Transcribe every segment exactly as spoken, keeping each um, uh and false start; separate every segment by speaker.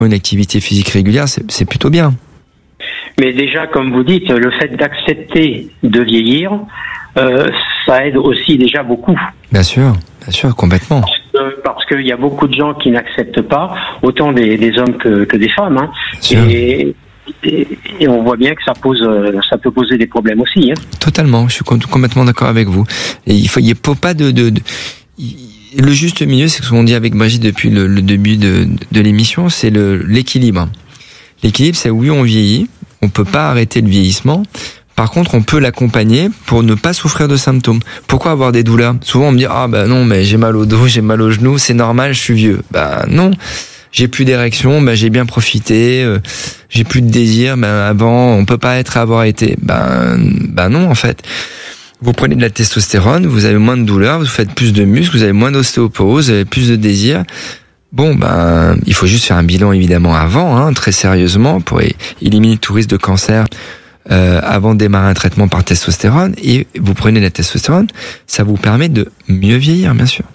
Speaker 1: une activité physique régulière, c'est, c'est plutôt bien.
Speaker 2: Mais déjà, comme vous dites, le fait d'accepter de vieillir, euh, ça aide aussi déjà beaucoup.
Speaker 1: Bien sûr, bien sûr, complètement.
Speaker 2: Parce, que, parce qu'il y a beaucoup de gens qui n'acceptent pas, autant des, des hommes que, que des femmes. Hein. Et, et, et on voit bien que ça pose, ça peut poser des problèmes aussi. Hein.
Speaker 1: Totalement, je suis complètement d'accord avec vous. Et il faut, il faut pas de, de, de il, le juste milieu, c'est ce qu'on dit avec Brigitte depuis le, le début de, de l'émission, c'est le, l'équilibre. L'équilibre, c'est oui, on vieillit, on peut pas arrêter le vieillissement. Par contre, on peut l'accompagner pour ne pas souffrir de symptômes. Pourquoi avoir des douleurs ? Souvent, on me dit, ah bah non, mais j'ai mal au dos, j'ai mal au genou, c'est normal, je suis vieux. Bah non, j'ai plus d'érection, bah j'ai bien profité, euh, j'ai plus de désir, bah avant, on peut pas être à avoir été. Bah, bah non, en fait. Vous prenez de la testostérone, vous avez moins de douleurs, vous faites plus de muscles, vous avez moins d'ostéoporose, vous avez plus de désir. Bon, ben, il faut juste faire un bilan évidemment avant, hein, très sérieusement, pour éliminer tout risque de cancer euh, avant de démarrer un traitement par testostérone. Et vous prenez la testostérone, ça vous permet de mieux vieillir, bien sûr.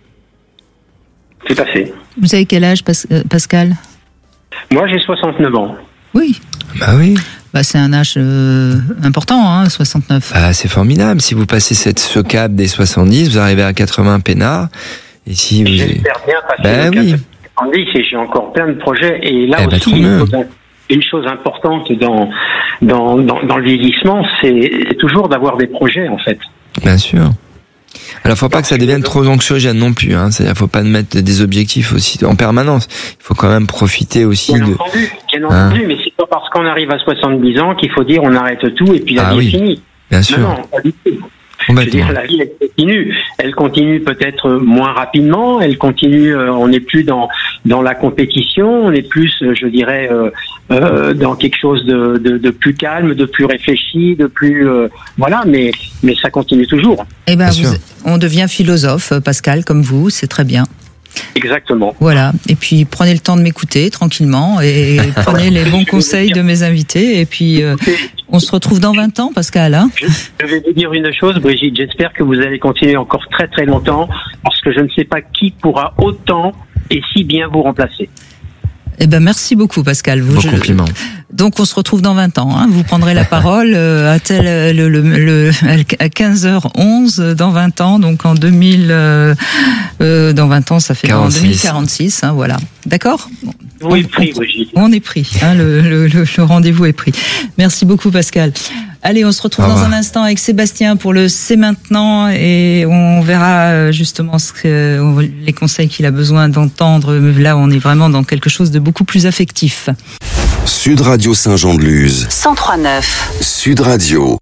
Speaker 2: Tout à fait.
Speaker 3: Vous avez quel âge, Pas- euh, Pascal ?
Speaker 2: Moi, j'ai soixante-neuf ans.
Speaker 3: Oui.
Speaker 1: Bah oui.
Speaker 3: Bah, c'est un âge euh, important, hein, soixante-neuf.
Speaker 1: Bah, c'est formidable. Si vous passez cette, ce cap des soixante-dix, vous arrivez à quatre-vingts peinards. Et si vous...
Speaker 2: J'espère bien passer
Speaker 1: bah,
Speaker 2: le
Speaker 1: oui.
Speaker 2: cap de soixante-dix et j'ai encore plein de projets. Et là
Speaker 1: Eh bah,
Speaker 2: aussi,
Speaker 1: trop bien.
Speaker 2: une chose, une chose importante dans, dans, dans, dans le vieillissement, c'est, c'est toujours d'avoir des projets, en fait.
Speaker 1: Bien sûr. Alors, faut pas que ça devienne trop anxiogène non plus, hein. C'est-à-dire, faut pas mettre des objectifs aussi en permanence. Il faut quand même profiter aussi
Speaker 2: Bien
Speaker 1: de...
Speaker 2: entendu, bien
Speaker 1: Hein.
Speaker 2: entendu, mais c'est pas parce qu'on arrive à soixante-dix ans qu'il faut dire on arrête tout et puis la
Speaker 1: Ah
Speaker 2: vie
Speaker 1: oui.
Speaker 2: est finie.
Speaker 1: Bien sûr.
Speaker 2: Non, non, pas du tout. Je veux
Speaker 1: Complètement.
Speaker 2: dire, la vie, elle continue. Elle continue peut-être moins rapidement. Elle continue. Euh, on n'est plus dans dans la compétition. On est plus, euh, je dirais, euh, euh, dans quelque chose de, de, de plus calme, de plus réfléchi, de plus euh, voilà. Mais mais ça continue toujours.
Speaker 3: Eh ben,
Speaker 1: Bien
Speaker 3: vous-
Speaker 1: sûr.
Speaker 3: on devient philosophe, Pascal, comme vous, c'est très bien.
Speaker 2: Exactement.
Speaker 3: Voilà. Et puis, prenez le temps de m'écouter tranquillement et prenez les bons conseils de mes invités. Et puis, euh, on se retrouve dans vingt ans, Pascal. Hein
Speaker 2: Je, je vais vous dire une chose, Brigitte. J'espère que vous allez continuer encore très très longtemps parce que je ne sais pas qui pourra autant et si bien vous remplacer.
Speaker 3: eh ben, merci beaucoup, Pascal. Vous,
Speaker 1: Vos
Speaker 3: je-
Speaker 1: compliments.
Speaker 3: Donc, on se retrouve dans vingt ans. Hein. Vous prendrez la parole euh, à, tel, euh, le, le, le, à quinze heures onze dans vingt ans. Donc, en deux mille... Euh, euh, dans vingt ans, ça fait en
Speaker 1: quarante-six.
Speaker 3: deux mille quarante-six. Hein, voilà. D'accord ?
Speaker 2: Oui,
Speaker 3: On-
Speaker 2: pris,
Speaker 3: on-
Speaker 2: Brigitte.
Speaker 3: On est pris, hein, le, le, le, le rendez-vous est pris. Merci beaucoup, Pascal. Allez, on se retrouve
Speaker 1: Au
Speaker 3: dans
Speaker 1: revoir.
Speaker 3: un instant avec Sébastien pour le C'est maintenant et on verra euh, justement ce que, on- les conseils qu'il a besoin d'entendre. Là, on est vraiment dans quelque chose de beaucoup plus affectif.
Speaker 4: Sud Radio Saint-Jean-de-Luz.
Speaker 5: cent trois neuf.
Speaker 4: Sud Radio.